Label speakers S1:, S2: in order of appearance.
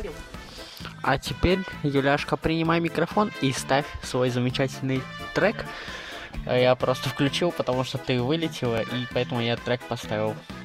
S1: А теперь, Юляшка, принимай микрофон и ставь свой замечательный трек. Я просто включил, потому что ты вылетела, и поэтому я трек поставил.